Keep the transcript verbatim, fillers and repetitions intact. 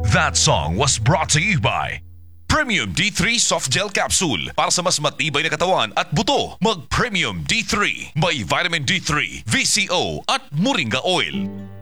That song was brought to you by Premium D three Soft Gel Capsule para sa mas matibay na katawan at buto. Mag Premium D three. May vitamin D three, V C O at Moringa Oil.